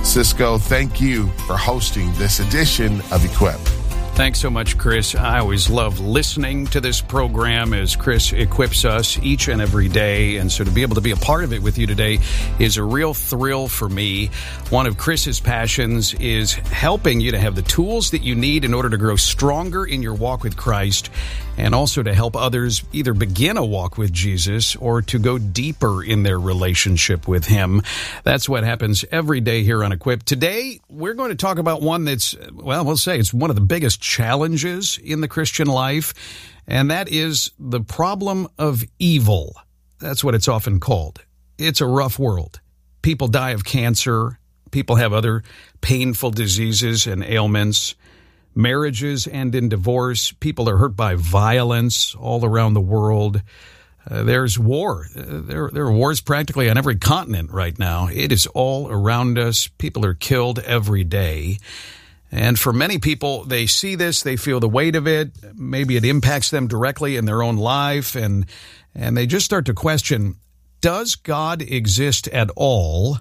Cisco, thank you for hosting this edition of Equip. Thanks so much, Chris. I always love listening to this program as Chris equips us each and every day. And so to be able to be a part of it with you today is a real thrill for me. One of Chris's passions is helping you to have the tools that you need in order to grow stronger in your walk with Christ, and also to help others either begin a walk with Jesus or to go deeper in their relationship with Him. That's what happens every day here on Equip. Today, we're going to talk about one that's, well, we'll say it's one of the biggest challenges in the Christian life, and that is the problem of evil. That's what it's often called. It's a rough world. People die of cancer. People have other painful diseases and ailments. Marriages end in divorce. People are hurt by violence all around the world. There's war. There are wars practically on every continent right now. It is all around us. People are killed every day. And for many people, they see this, they feel the weight of it. Maybe it impacts them directly in their own life. And they just start to question, does God exist at all?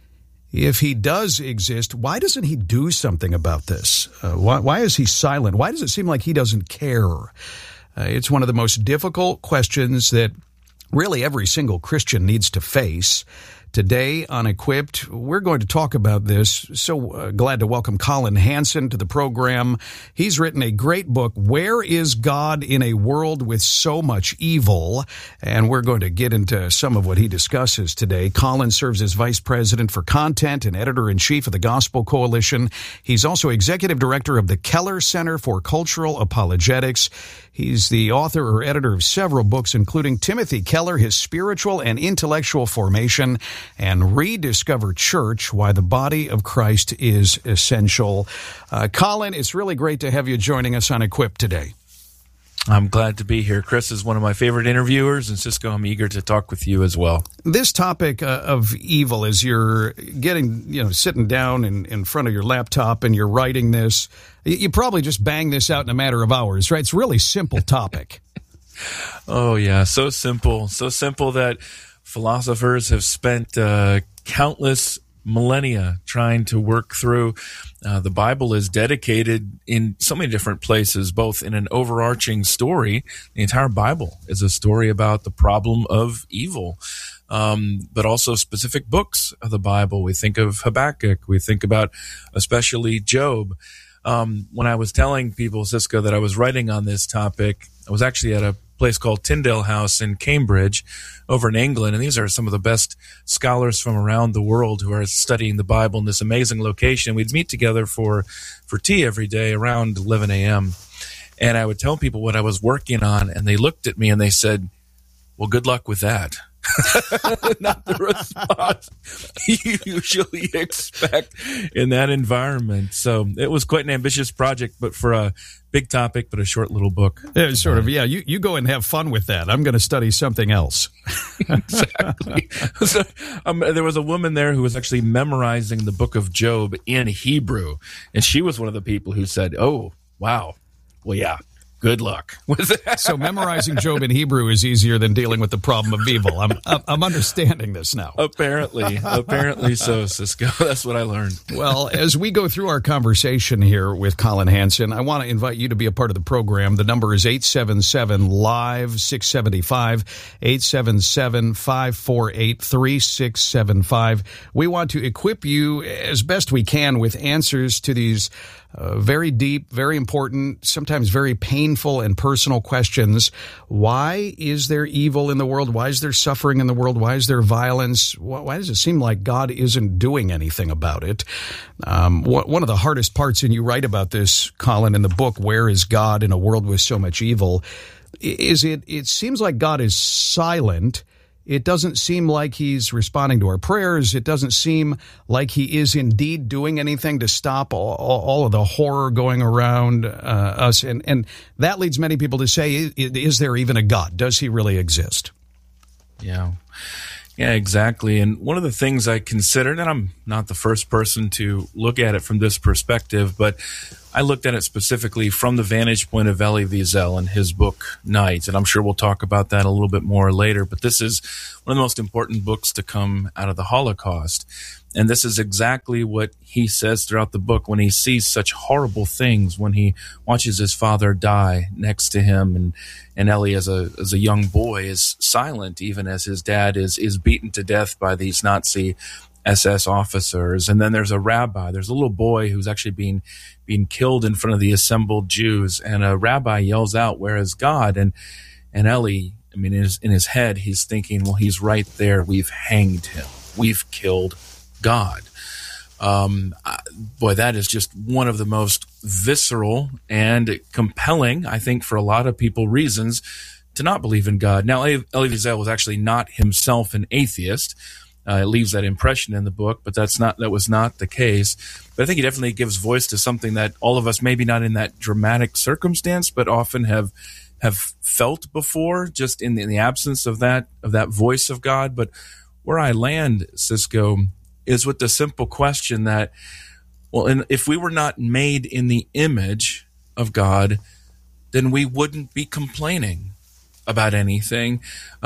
If He does exist, why doesn't He do something about this? Why is He silent? Why does it seem like He doesn't care? It's one of the most difficult questions that really every single Christian needs to face. Today on Equipped, we're going to talk about this. So glad to welcome Collin Hansen to the program. He's written a great book, Where is God in a World with So Much Evil? And we're going to get into some of what he discusses today. Collin serves as Vice President for Content and Editor-in-Chief of the Gospel Coalition. He's also Executive Director of the Keller Center for Cultural Apologetics. He's the author or editor of several books, including Timothy Keller, His Spiritual and Intellectual Formation, and Rediscover Church, Why the Body of Christ is Essential. Collin, it's really great to have you joining us on Equip today. I'm glad to be here. Chris is one of my favorite interviewers, and Cisco, I'm eager to talk with you as well. This topic of evil, as you're sitting down in front of your laptop and you're writing this, you probably just bang this out in a matter of hours, right? It's a really simple topic. Oh, yeah, so simple that philosophers have spent countless millennia trying to work through. The Bible is dedicated in so many different places, both in an overarching story. The entire Bible is a story about the problem of evil, but also specific books of the Bible. We think of Habakkuk. We think about especially Job. When I was telling people, Cisco, that I was writing on this topic, I was actually at a place called Tyndale House in Cambridge over in England, and these are some of the best scholars from around the world who are studying the Bible in this amazing location. We'd meet together for tea every day around 11 a.m., and I would tell people what I was working on, and they looked at me and they said, well, good luck with that. Not the response you usually expect in that environment. So it was quite an ambitious project, but for a big topic, but a short little book. Yeah, sort of. Yeah, you go and have fun with that. I'm going to study something else. Exactly. So, there was a woman there who was actually memorizing the book of Job in Hebrew, and she was one of the people who said, "Oh, wow, well, yeah." Good luck with that. So memorizing Job in Hebrew is easier than dealing with the problem of evil. I'm understanding this now. Apparently so, Cisco. That's what I learned. Well, as we go through our conversation here with Collin Hansen, I want to invite you to be a part of the program. The number is 877-LIVE-675, 877-548-3675. We want to equip you as best we can with answers to these very deep, very important, sometimes very painful and personal questions. Why is there evil in the world? Why is there suffering in the world? Why is there violence? Why does it seem like God isn't doing anything about it? One of the hardest parts, and you write about this, Collin, in the book, Where is God in a World with So Much Evil, is it seems like God is silent. It doesn't seem like He's responding to our prayers. It doesn't seem like He is indeed doing anything to stop all of the horror going around us. And that leads many people to say, is there even a God? Does He really exist? Yeah, exactly. And one of the things I considered, and I'm not the first person to look at it from this perspective, but I looked at it specifically from the vantage point of Elie Wiesel and his book, Night. And I'm sure we'll talk about that a little bit more later. But this is one of the most important books to come out of the Holocaust. And this is exactly what he says throughout the book when he sees such horrible things, when he watches his father die next to him, and Eli as a young boy is silent even as his dad is beaten to death by these Nazi SS officers. And then there's a rabbi, there's a little boy who's actually being killed in front of the assembled Jews, and a rabbi yells out, "Where is God?" And Eli, I mean, in his head, he's thinking, well, he's right there. We've hanged him. We've killed God. Boy, that is just one of the most visceral and compelling, I think, for a lot of people, reasons to not believe in God. Now, Elie Wiesel was actually not himself an atheist. It leaves that impression in the book, but that was not the case. But I think he definitely gives voice to something that all of us, maybe not in that dramatic circumstance, but often have felt before, just in the absence of that voice of God. But where I land, Cisco, is with the simple question that, well, and if we were not made in the image of God, then we wouldn't be complaining about anything.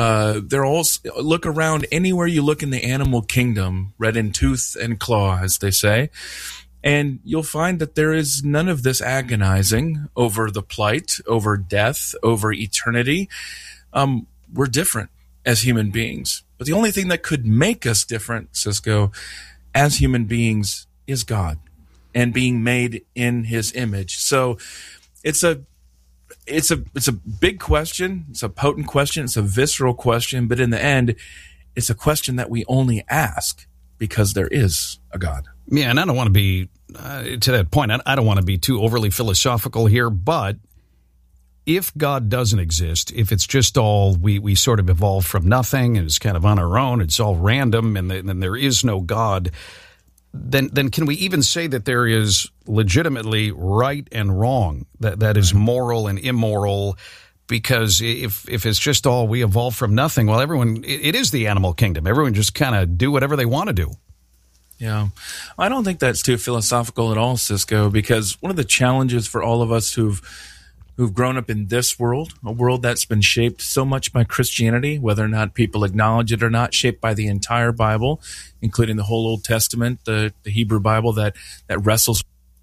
Look around anywhere you look in the animal kingdom, red in tooth and claw, as they say, and you'll find that there is none of this agonizing over the plight, over death, over eternity. We're different as human beings. But the only thing that could make us different, Cisco, as human beings is God and being made in his image. So it's a big question. It's a potent question. It's a visceral question. But in the end, it's a question that we only ask because there is a God. Yeah, and I don't want to be, to that point, I don't want to be too overly philosophical here, but if God doesn't exist, if it's just all we sort of evolved from nothing and it's kind of on our own, it's all random, and then there is no God, then can we even say that there is legitimately right and wrong, that is moral and immoral? Because if it's just all we evolved from nothing, well, it is the animal kingdom. Everyone just kind of do whatever they want to do. Yeah. I don't think that's too philosophical at all, Cisco, because one of the challenges for all of us who've grown up in this world, a world that's been shaped so much by Christianity, whether or not people acknowledge it or not, shaped by the entire Bible, including the whole Old Testament, the Hebrew Bible that wrestles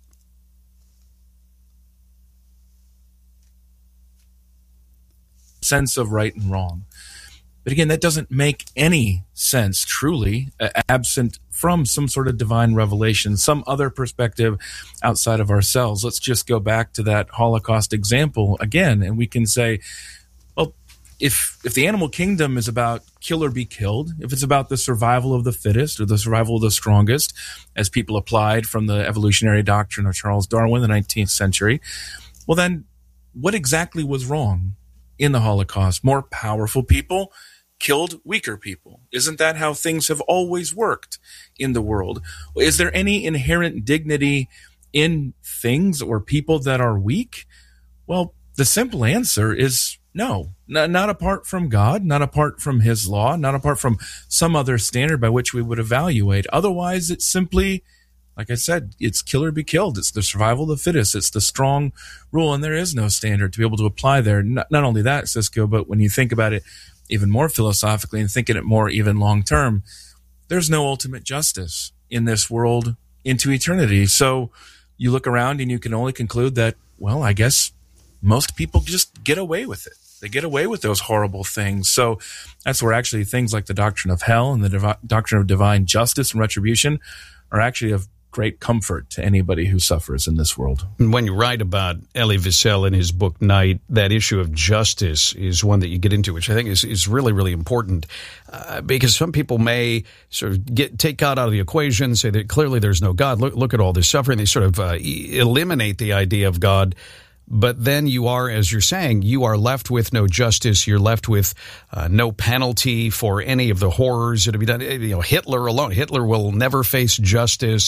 sense of right and wrong. But again, that doesn't make any sense truly, absent from some sort of divine revelation, some other perspective outside of ourselves. Let's just go back to that Holocaust example again, and we can say, well, if the animal kingdom is about kill or be killed, if it's about the survival of the fittest or the survival of the strongest, as people applied from the evolutionary doctrine of Charles Darwin in the 19th century, well then, what exactly was wrong in the Holocaust? More powerful people killed weaker people. Isn't that how things have always worked in the world? Is there any inherent dignity in things or people that are weak? Well, the simple answer is no. Not apart from God, not apart from his law, not apart from some other standard by which we would evaluate. Otherwise, it's simply, like I said, it's kill or be killed. It's the survival of the fittest. It's the strong rule, and there is no standard to be able to apply there. Not only that, Cisco, but when you think about it even more philosophically and thinking it more even long term, there's no ultimate justice in this world into eternity. So you look around and you can only conclude that, well, I guess most people just get away with it. They get away with those horrible things. So that's where actually things like the doctrine of hell and the doctrine of divine justice and retribution are actually of great comfort to anybody who suffers in this world. When you write about Elie Wiesel in his book Night, that issue of justice is one that you get into, which I think is really, really important, because some people may sort of take God out of the equation, say that clearly there's no God. Look at all this suffering. They sort of eliminate the idea of God. But then you are, as you're saying, you are left with no justice. You're left with no penalty for any of the horrors that have been done. You know, Hitler alone. Hitler will never face justice.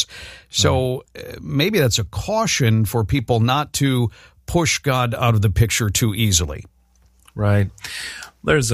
So maybe that's a caution for people not to push God out of the picture too easily. Right. There's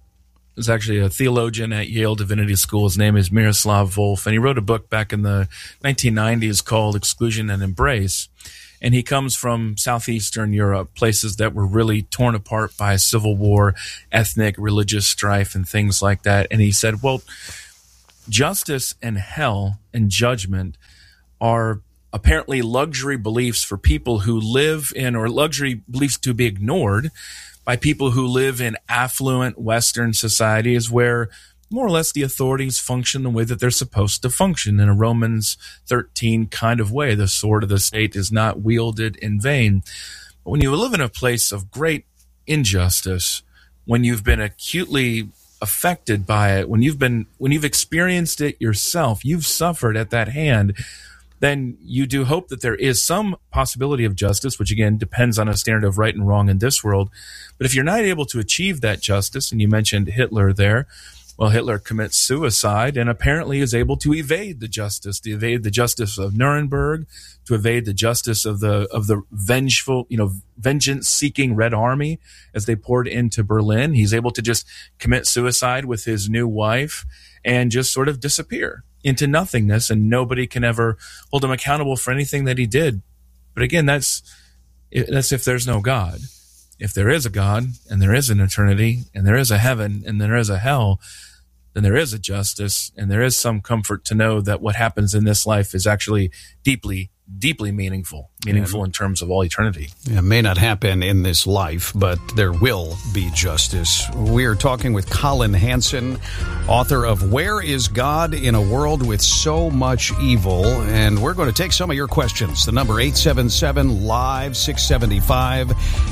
actually a theologian at Yale Divinity School. His name is Miroslav Volf, and he wrote a book back in the 1990s called Exclusion and Embrace. And he comes from southeastern Europe, places that were really torn apart by civil war, ethnic, religious strife, and things like that. And he said, well, justice and hell and judgment are apparently luxury beliefs for people who live in, or luxury beliefs to be ignored by people who live in affluent Western societies where more or less the authorities function the way that they're supposed to function, in a Romans 13 kind of way. The sword of the state is not wielded in vain. But when you live in a place of great injustice, when you've been acutely affected by it, when you've experienced it yourself, you've suffered at that hand, then you do hope that there is some possibility of justice, which again depends on a standard of right and wrong in this world. But if you're not able to achieve that justice, and you mentioned Hitler there, well, Hitler commits suicide and apparently is able to evade the justice, to evade the justice of Nuremberg, to evade the justice of the vengeful, vengeance-seeking Red Army as they poured into Berlin. He's able to just commit suicide with his new wife and just sort of disappear into nothingness, and nobody can ever hold him accountable for anything that he did. But again, that's if there's no God. If there is a God, and there is an eternity, and there is a heaven, and there is a hell, then there is a justice, and there is some comfort to know that what happens in this life is actually deeply, deeply meaningful in terms of all eternity. It may not happen in this life, but there will be justice. We are talking with Collin Hansen, author of Where is God in a World with So Much Evil? And we're going to take some of your questions. The number 877-LIVE-675,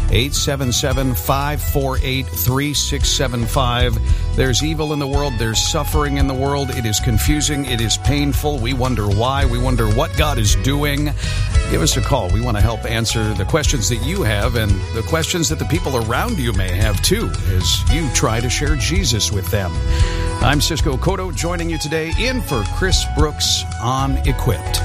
877-548-3675. There's evil in the world. There's suffering in the world. It is confusing. It is painful. We wonder why. We wonder what God is doing. Give us a call. We want to help answer the questions that you have and the questions that the people around you may have too, as you try to share Jesus with them. I'm Cisco Cotto, joining you today in for Chris Brooks on Equipped.